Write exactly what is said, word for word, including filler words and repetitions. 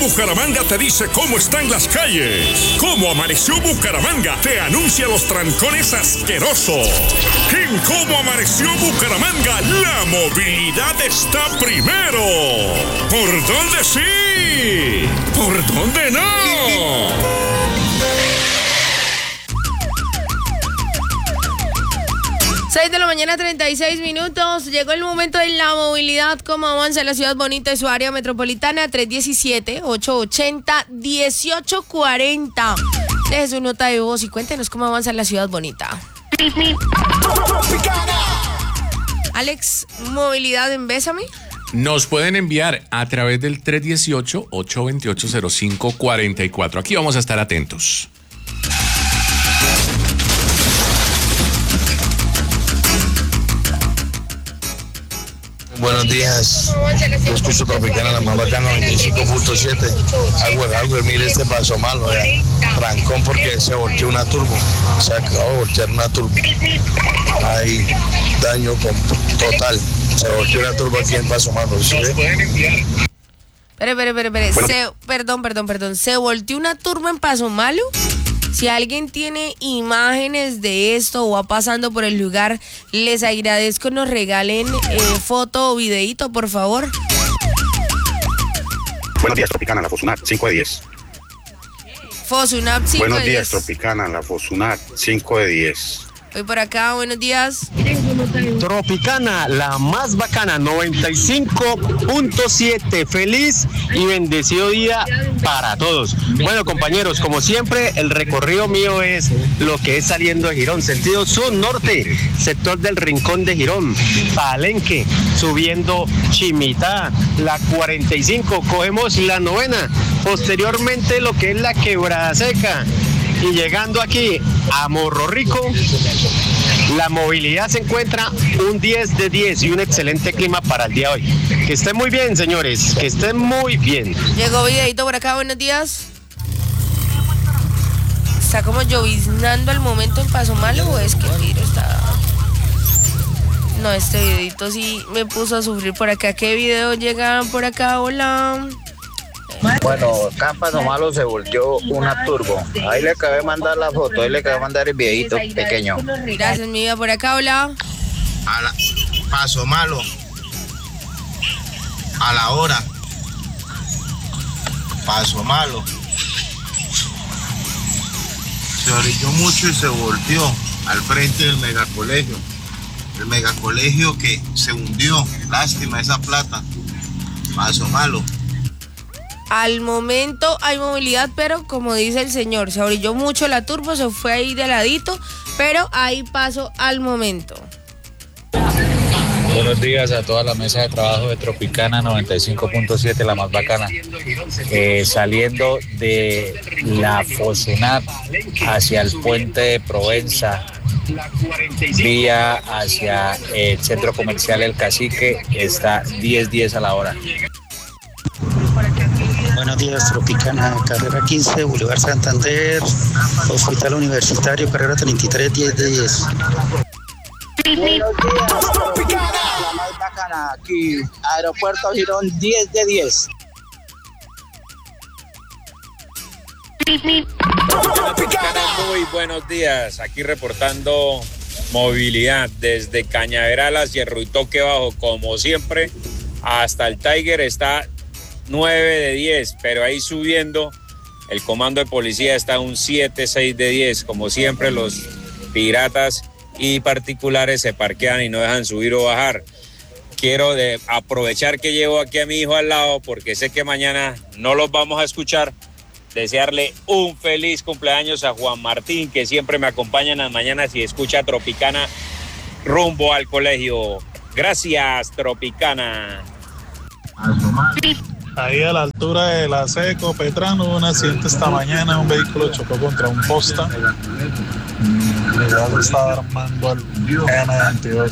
Bucaramanga te dice cómo están las calles. Cómo amaneció Bucaramanga te anuncia los trancones asquerosos. En Cómo amaneció Bucaramanga, la movilidad está primero. ¿Por dónde sí? ¿Por dónde no? seis de la mañana, treinta y seis minutos. Llegó el momento de la movilidad. ¿Cómo avanza la ciudad bonita y su área metropolitana? tres uno siete, ocho ocho cero, uno ocho cuatro cero. Deje su nota de voz y cuéntenos cómo avanza la ciudad bonita. Alex, movilidad en Bésame. Nos pueden enviar a través del tres uno ocho, ocho dos ocho, cero cinco cuatro cuatro. Aquí vamos a estar atentos. Buenos días, yo escucho Tropicana, la más bacana, noventa y cinco punto siete. Algo de algo, mire este paso malo, ya. Trancón porque se volteó una turbo, se acabó de voltear una turbo. Hay daño con, total, se volteó una turbo aquí en Paso Malo. ¿Sí? Espere, espere, espere, espere. Bueno. Se, perdón, perdón, perdón. ¿Se volteó una turbo en Paso Malo? Si alguien tiene imágenes de esto o va pasando por el lugar, les agradezco nos regalen eh, foto o videíto, por favor. Buenos días, Tropicana, la Fosunat, cinco de diez. Fosunat, cinco de diez. Buenos días, Tropicana, la Fosunat, cinco de diez. Voy por acá, buenos días. Tropicana, la más bacana, noventa y cinco punto siete. Feliz y bendecido día para todos. Bueno, compañeros, como siempre, el recorrido mío es lo que es saliendo de Girón, sentido sur-norte, sector del Rincón de Girón, Palenque, subiendo Chimitá, la cuarenta y cinco, cogemos la novena, posteriormente lo que es la Quebrada Seca. Y llegando aquí a Morro Rico, la movilidad se encuentra un diez de diez y un excelente clima para el día de hoy. Que estén muy bien, señores, que estén muy bien. Llegó videito por acá, buenos días. ¿Está como lloviznando al momento en Paso Malo o es que el tiro está...? No, este videito sí me puso a sufrir por acá. ¿Qué video llega por acá? Hola... Bueno, acá en Paso Malo se volteó una turbo. Ahí le acabé de mandar la foto, ahí le acabé de mandar el videito pequeño. Gracias, mi vida, por acá, hola. A la Paso Malo. A la hora. Paso Malo. Se orilló mucho y se volteó al frente del megacolegio. El megacolegio que se hundió. Lástima esa plata. Paso Malo. Al momento hay movilidad, pero como dice el señor, se orilló mucho la turbo, se fue ahí de ladito, pero hay paso al momento. Buenos días a toda la mesa de trabajo de Tropicana noventa y cinco punto siete, la más bacana. Eh, saliendo de la Fosunat hacia el puente de Provenza, vía hacia el centro comercial El Cacique, está diez diez a la hora. Buenos días, Tropicana, carrera quince, Boulevard Santander, Hospital Universitario, carrera treinta y tres, diez de diez. Buenos días, Tropicana, la más bacana, aquí, Aeropuerto Girón, diez de diez. Muy buenos días, aquí reportando movilidad desde Cañaveral hacia el Ruitoque Bajo, como siempre, hasta el Tiger está nueve de diez, pero ahí subiendo el comando de policía está un siete, seis de diez. Como siempre, los piratas y particulares se parquean y no dejan subir o bajar. Quiero de aprovechar que llevo aquí a mi hijo al lado porque sé que mañana no los vamos a escuchar. Desearle un feliz cumpleaños a Juan Martín, que siempre me acompaña en las mañanas y escucha Tropicana rumbo al colegio. Gracias, Tropicana. Ahí a la altura de la Seco, Petrano, hubo un accidente esta mañana, un vehículo chocó contra un posta. Ya lo estaba armando al N veintidós.